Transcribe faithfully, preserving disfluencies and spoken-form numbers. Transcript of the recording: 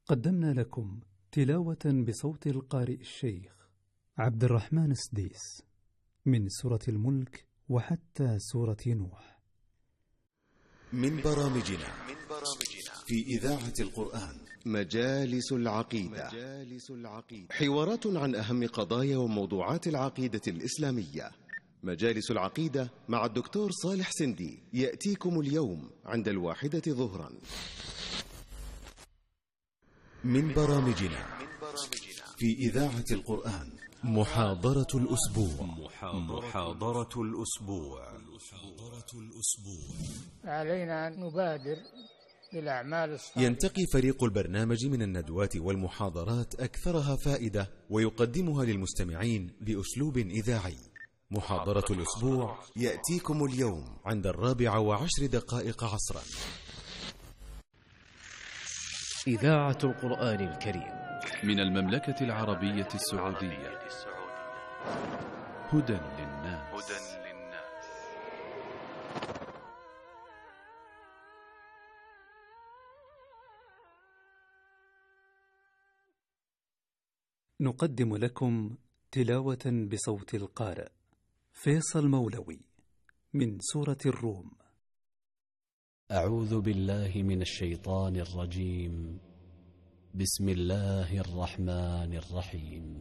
قدمنا لكم تلاوة بصوت القارئ الشيخ عبد الرحمن السديس من سورة الملك وحتى سورة نوح. من برامجنا في إذاعة القرآن مجالس العقيدة. حوارات عن أهم قضايا وموضوعات العقيدة الإسلامية. مجالس العقيدة مع الدكتور صالح سندي يأتيكم اليوم عند الواحدة ظهرا. من برامجنا في إذاعة القرآن محاضرة الأسبوع. محاضرة الأسبوع. علينا أن نبادر بالأعمال الصالحة. ينتقي فريق البرنامج من الندوات والمحاضرات أكثرها فائدة ويقدمها للمستمعين بأسلوب إذاعي. محاضرة الأسبوع يأتيكم اليوم عند الرابعة وعشر دقائق عصرا. إذاعة القرآن الكريم من المملكة العربية السعودية. هدى للناس. نقدم لكم تلاوة بصوت القارئ فيصل مولوي من سورة الروم. أعوذ بالله من الشيطان الرجيم. بسم الله الرحمن الرحيم.